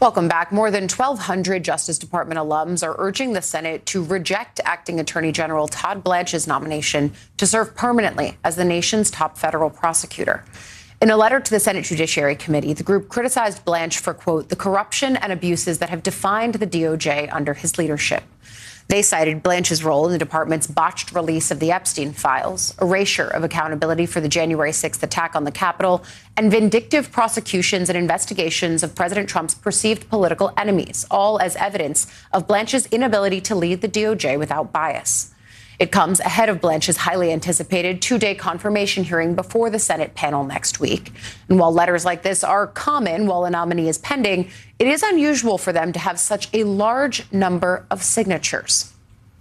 Welcome back. More than 1,200 Justice Department alums are urging the Senate to reject Acting Attorney General Todd Blanche's nomination to serve permanently as the nation's top federal prosecutor. In a letter to the Senate Judiciary Committee, the group criticized Blanche for, quote, the corruption and abuses that have defined the DOJ under his leadership. They cited Blanche's role in the department's botched release of the Epstein files, erasure of accountability for the January 6th attack on the Capitol, and vindictive prosecutions and investigations of President Trump's perceived political enemies, all as evidence of Blanche's inability to lead the DOJ without bias. It comes ahead of Blanche's highly anticipated two-day confirmation hearing before the Senate panel next week. And while letters like this are common while a nominee is pending, it is unusual for them to have such a large number of signatures.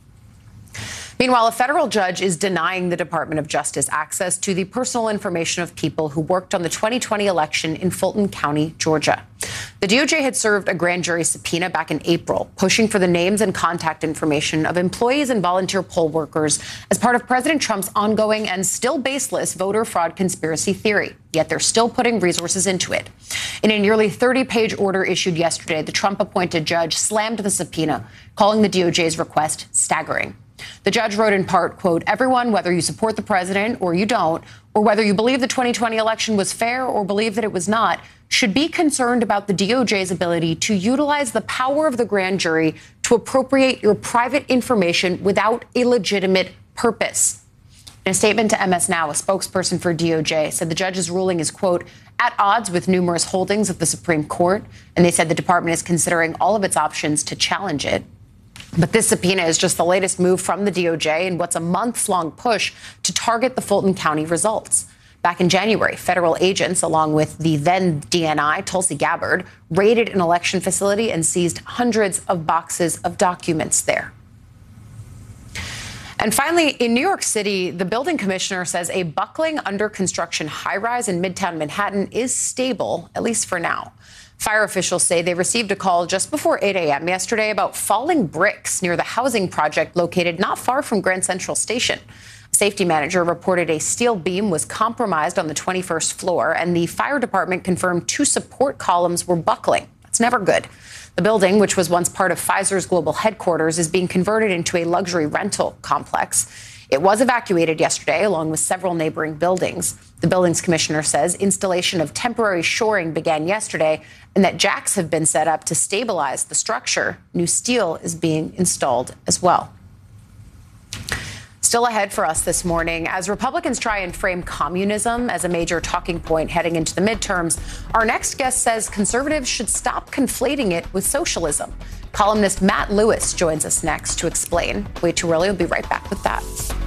Meanwhile, a federal judge is denying the Department of Justice access to the personal information of people who worked on the 2020 election in Fulton County, Georgia. The DOJ had served a grand jury subpoena back in April, pushing for the names and contact information of employees and volunteer poll workers as part of President Trump's ongoing and still baseless voter fraud conspiracy theory. Yet they're still putting resources into it. In a nearly 30-page order issued yesterday, the Trump-appointed judge slammed the subpoena, calling the DOJ's request staggering. The judge wrote in part, quote, everyone, whether you support the president or you don't, or whether you believe the 2020 election was fair or believe that it was not, should be concerned about the DOJ's ability to utilize the power of the grand jury to appropriate your private information without a legitimate purpose. In a statement to MS Now, a spokesperson for DOJ said the judge's ruling is, quote, at odds with numerous holdings of the Supreme Court, and they said the department is considering all of its options to challenge it. But this subpoena is just the latest move from the DOJ in what's a months-long push to target the Fulton County results. Back in January, federal agents, along with the then DNI, Tulsi Gabbard, raided an election facility and seized hundreds of boxes of documents there. And finally, in New York City, the building commissioner says a buckling under construction high-rise in Midtown Manhattan is stable, at least for now. Fire officials say they received a call just before 8 a.m. yesterday about falling bricks near the housing project located not far from Grand Central Station. A safety manager reported a steel beam was compromised on the 21st floor, and the fire department confirmed 2 support columns were buckling. That's never good. The building, which was once part of Pfizer's global headquarters, is being converted into a luxury rental complex. It was evacuated yesterday, along with several neighboring buildings. The building's commissioner says installation of temporary shoring began yesterday and that jacks have been set up to stabilize the structure. New steel is being installed as well. Still ahead for us this morning, as Republicans try and frame communism as a major talking point heading into the midterms, our next guest says conservatives should stop conflating it with socialism. Columnist Matt Lewis joins us next to explain. Way too early. We'll be right back with that.